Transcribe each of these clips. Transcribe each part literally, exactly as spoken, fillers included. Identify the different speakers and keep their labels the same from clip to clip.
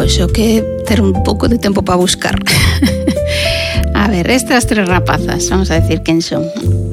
Speaker 1: pois o que ter un pouco de tempo para buscar. A ver, estas tres rapazas, vamos a decir quen son.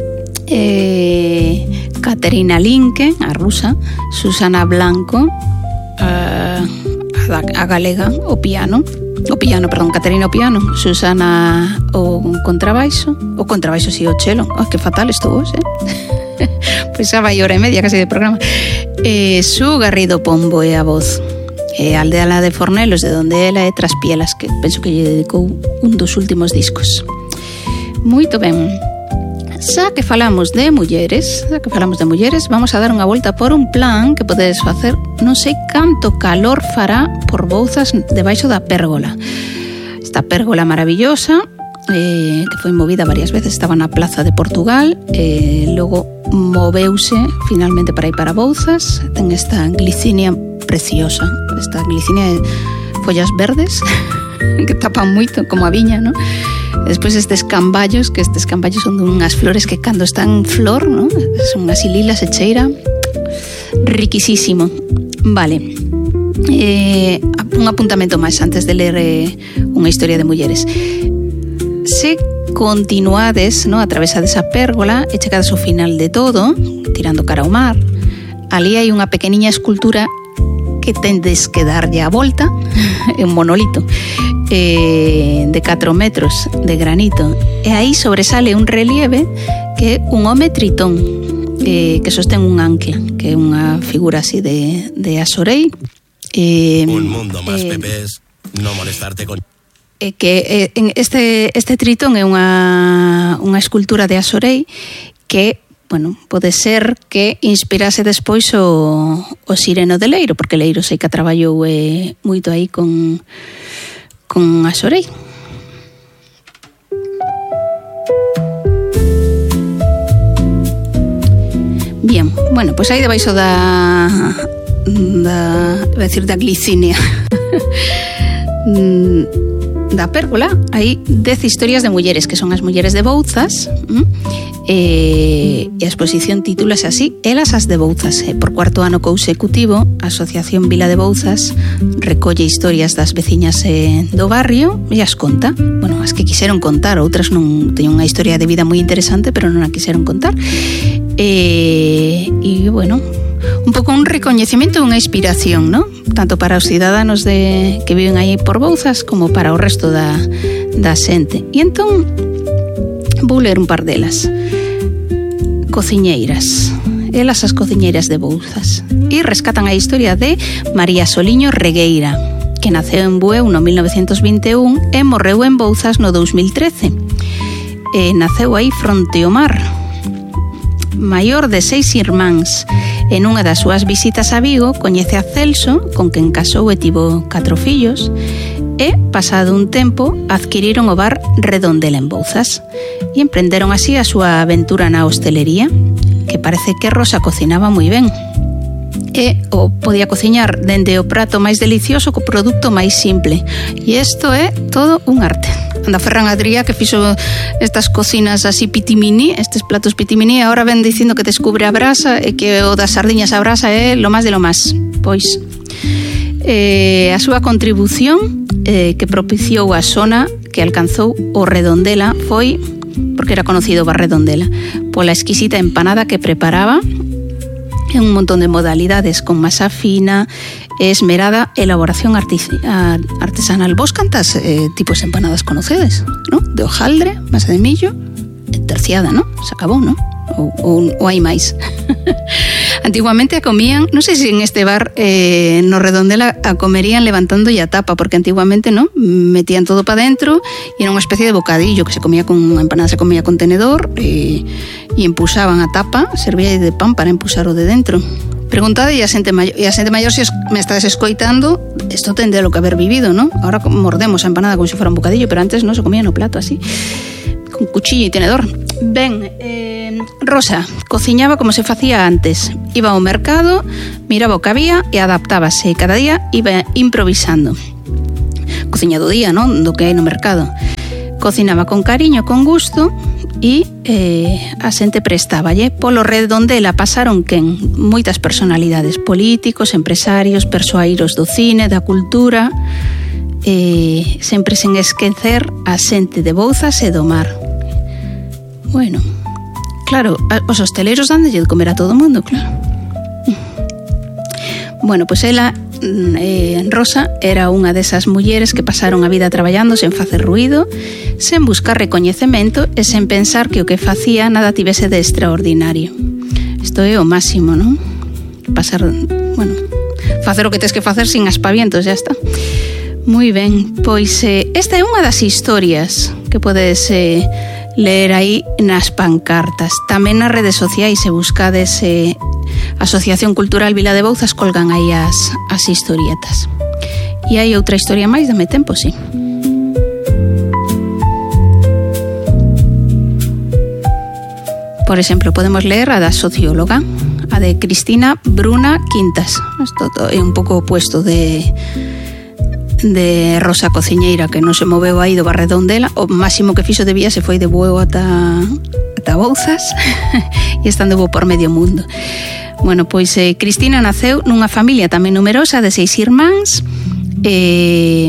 Speaker 1: Eh, Caterina Linke, a rusa, Susana Blanco, a, a, a galega, o piano, o piano, perdón, Caterina o piano, Susana o contrabaixo, o contrabaixo si o chelo, oh, que fatal estou hoxe, eh? Pois xa vai hora e media casi de programa. Eh, Su Garrido Pombo é a voz. Eh, Aldea de Fornelos, de donde ela é Traspielas, que penso que lle dedicou un dos últimos discos. Moito ben. Xa que falamos de mulleres, xa que falamos de mulleres, vamos a dar unha volta por un plan que podedes facer. Non sei canto calor fará por Bouzas debaixo da pérgola. Esta pérgola maravillosa, eh, que foi movida varias veces, estaba na Plaza de Portugal, eh, logo moveuse finalmente para ir para Bouzas. Ten esta glicinia preciosa, esta glicinia de follas verdes que tapan moito, como a viña, non? Despois estes camballos, que estes camballos son unhas flores que cando están en flor, ¿no? Son así lilas e cheira riquisísimo. Vale, eh, un apuntamento máis antes de ler eh, unha historia de mulleres. Se continuades, ¿no? A través desa pérgola e chegades ao final de todo, tirando cara ao mar, ali hai unha pequeniña escultura que tendes que darlle a volta, é un monolito eh, de catro metros de granito, e aí sobresale un relieve que é un home tritón, eh, que sostén un ancla, que é unha figura así de, de Azorei. Eh,
Speaker 2: un mundo máis
Speaker 1: eh,
Speaker 2: pepés, no molestarte con...
Speaker 1: Eh, que eh, este, este tritón é unha, unha escultura de Azorei que, bueno, pode ser que inspirase despois o, o Sireno de Leiro, porque Leiro sei que traballou eh, moito aí con, con Azorei. Bien, bueno, pois pues aí debaixo da da, vai decir, da glicinia da pérgola hai dez historias de mulleres, que son as mulleres de Bouzas, e a exposición titúlase así, Elas as de Bouzas. E por cuarto ano consecutivo, a Asociación Vila de Bouzas recolle historias das veciñas do barrio e as conta. Bueno, as que quixeron contar, outras non teñen unha historia de vida moi interesante, pero non a quixeron contar. E, e bueno, un pouco un recoñecemento e unha inspiración, ¿no? Tanto para os ciudadanos de, que viven aí por Bouzas como para o resto da, da xente. E entón vou ler un par delas. Cociñeiras. Elas as cociñeiras de Bouzas. E rescatan a historia de María Soliño Regueira, que naceu en Bueu no mil novecentos vinte e un e morreu en Bouzas no dous mil trece. E naceu aí fronte ao mar. Maior de seis irmáns. En unha das súas visitas a Vigo coñece a Celso, con quen casou e tivo catro fillos, e, pasado un tempo, adquiriron o bar Redondela en Bouzas e emprenderon así a súa aventura na hostelería, que parece que Rosa cocinaba moi ben. E o podía cociñar dende o prato máis delicioso co produto máis simple. E isto é todo un arte. Anda Ferran Adrià, que fixo estas cocinas así pitimini, estes platos pitimini, e agora ven dicindo que descubre a brasa e que o das sardiñas a brasa é lo máis de lo máis. Pois, eh, a súa contribución eh, que propiciou a zona que alcanzou o Redondela foi, porque era conocido o bar Redondela, pola exquisita empanada que preparaba en un montón de modalidades, con masa fina, esmerada, elaboración artis- artesanal. Vos cantas eh, tipos empanadas conocedes, ¿no? De hojaldre, masa de millo, terciada, ¿no? Se acabou, ¿no? Ou, ou, ou hai máis. Antiguamente a comían, non sei se en este bar eh, no Redondela a comerían levantando a tapa, porque antiguamente, ¿no? Metían todo para dentro e era unha especie de bocadillo que se comía con unha empanada, se comía con tenedor e, e empuxaban a tapa, servía de pan para empuxar o de dentro. Preguntade e a xente maior, e a xente maior se me estades escoitando, isto tende lo que haber vivido, ¿no? Ahora mordemos a empanada como se fora un bocadillo, pero antes non se comía no plato así, con cuchillo e tenedor. Ben, eh, Rosa cociñaba como se facía antes. Iba ao mercado, miraba o que había e adaptábase. Cada día iba improvisando. Cociña do día, non? Do que hai no mercado. Cocinaba con cariño, con gusto e eh, a xente prestáballe. Polo Redondela pasaron quen? Moitas personalidades, políticos, empresarios, persoeiros do cine, da cultura. eh, sempre sen esquecer a xente de Bouzas e do mar. Bueno, claro, os hosteleiros danlle de comer a todo o mundo, claro. Bueno, pois ela, eh, Rosa, era unha desas mulleres que pasaron a vida traballando sen facer ruido, sen buscar recoñecemento e sen pensar que o que facía nada tivese de extraordinario. Isto é o máximo, non? Pasar, bueno, facer o que tes que facer sin aspavientos, ya está. Moi ben, pois eh, esta é unha das historias que podes eh, ler aí nas pancartas. Tamén nas redes sociais, se buscades eh, Asociación Cultural Vila de Bouzas, colgan aí as, as historietas. E hai outra historia máis, dame tempo, sí. Por exemplo, podemos ler a da socióloga, a de Cristina Bruna Quintas. Isto é un pouco opuesto de de Rosa Cociñeira, que non se moveu aí do barredón dela. O máximo que fixo de vía se foi de Bueu ata, ata Bouzas e estando por medio mundo. Bueno, pois eh, Cristina naceu nunha familia tamén numerosa de seis irmáns. Eh,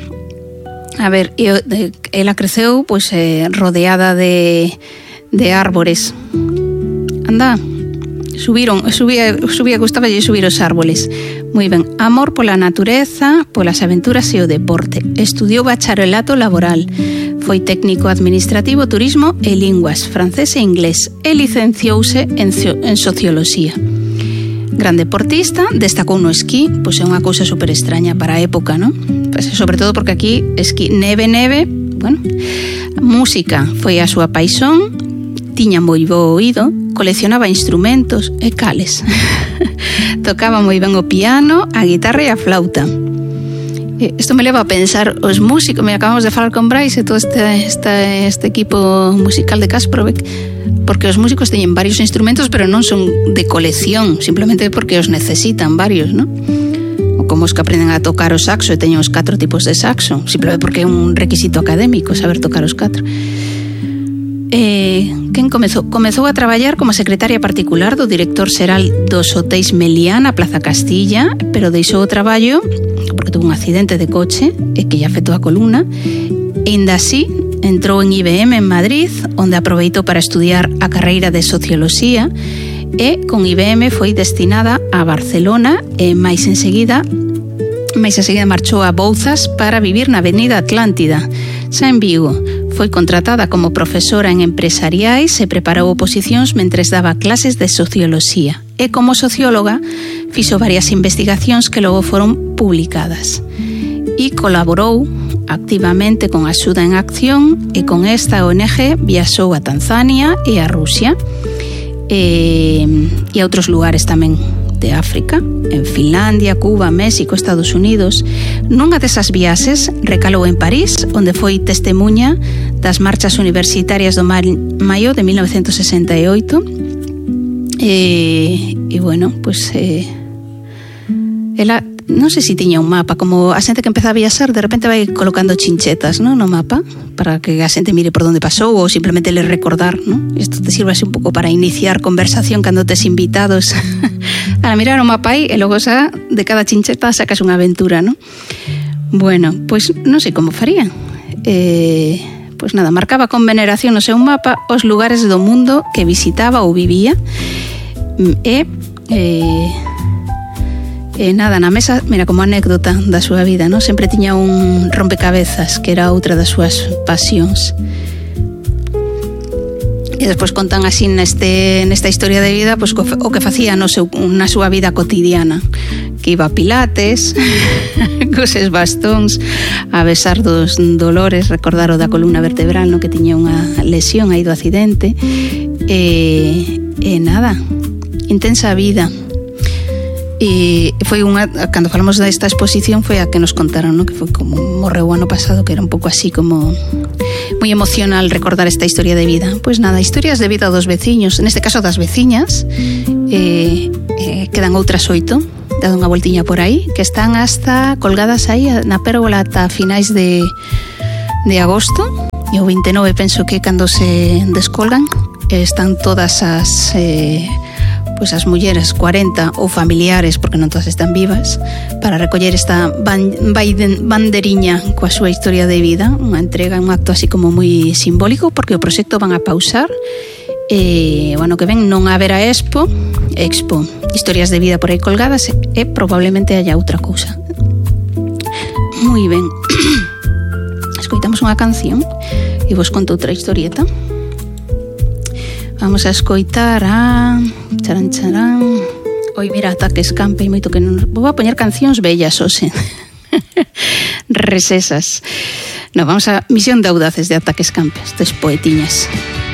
Speaker 1: a ver, ela creceu pois eh, rodeada de de árbores. Anda, subiron, subía, subía, gustaba de subir os árboles. Moi ben, amor pola natureza, polas aventuras e o deporte. Estudiou bacharelato laboral. Foi técnico administrativo, turismo e linguas, francés e inglés. E licenciouse en, en socioloxía. Gran deportista, destacou no esquí, pois é unha cousa super extraña para a época, non? Pois, sobre todo porque aquí esquí, neve, neve, bueno. Música foi a súa paixón, tiña moi bo oído, coleccionaba instrumentos e cales. Tocaba moi ben o piano, a guitarra e a flauta. Isto me leva a pensar, os músicos, me acabamos de falar con Brais e todo este, este, este equipo musical de Kasprovic, porque os músicos teñen varios instrumentos, pero non son de colección, simplemente porque os necesitan varios, non? Ou como os que aprenden a tocar o saxo e teñen os catro tipos de saxo, simplemente porque é un requisito académico saber tocar os catro. Eh, quen comezou? Comezou a traballar como secretaria particular do director xeral dos hotéis Meliá na Plaza Castilla, pero deixou o traballo porque tuvo un accidente de coche e que lle afectou a columna. E ainda así entrou en I B M en Madrid, onde aproveitou para estudiar a carreira de socioloxía, e con I B M foi destinada a Barcelona e máis enseguida máis enseguida marchou a Bouzas para vivir na Avenida Atlántida, xa en Vigo. Foi contratada como profesora en empresariais e preparou oposicións mentres daba clases de socioloxía. E como socióloga fixo varias investigacións que logo foron publicadas. E colaborou activamente con Axuda en Acción e con esta O N G viaxou a Tanzania e a Rusia e, e a outros lugares tamén de África, en Finlandia, Cuba, México, Estados Unidos. Nunha desas viaxes recalou en París, onde foi testemunha das marchas universitarias do maio de mil novecentos sesenta e oito. E, e bueno, pois pues, eh, ela non sei se tiña un mapa, como a xente que empeza a viaxar de repente vai colocando chinchetas, ¿no? No mapa, para que a xente mire por onde pasou ou simplemente le recordar, ¿no? Isto te sirve así un pouco para iniciar conversación cando tes invitados a mirar o mapa aí e logo xa de cada chincheta sacas unha aventura, ¿no? Bueno, pois pues, non sei como faría. Eh, pois pues nada, marcaba con veneración no seu mapa os lugares do mundo que visitaba ou vivía e eh, E nada, na mesa, mira, como anécdota da súa vida, ¿no? Sempre tiña un rompecabezas, que era outra das súas pasións. E despois contan así neste, nesta historia de vida pues, o que facía no seu, na súa vida cotidiana, que iba a pilates, coses bastóns, a besar dos dolores, recordar o da columna vertebral, no? Que tiña unha lesión aí do accidente. E, e nada, intensa vida. E foi unha, cando falamos desta exposición foi a que nos contaron, ¿no? Que foi como morreu o ano pasado, que era un pouco así como moi emocional recordar esta historia de vida. Pois nada, historias de vida dos veciños, neste caso das veciñas, eh, eh, quedan outras oito, dado unha voltiña por aí, que están hasta colgadas aí na pérgola ata finais de, de agosto, e o veintinueve penso que cando se descolgan están todas as... Eh, pois as mulleres cuarenta ou familiares, porque non todas están vivas, para recoller esta banderiña coa súa historia de vida, unha entrega, un acto así como moi simbólico, porque o proxecto van a pausar. E, bueno, que ven, non haberá expo, expo, historias de vida por aí colgadas, e probablemente haya outra cousa. Moi ben. Escoitamos unha canción e vos conto outra historieta. Vamos a escoitar a... Charan, charan... Oi, mira, Ataque Escampe, e moito que non... Vou a poñer cancións bellas, ose. Resesas. No, vamos a Misión de Audaces de Ataque Escampe, estes poetiñas.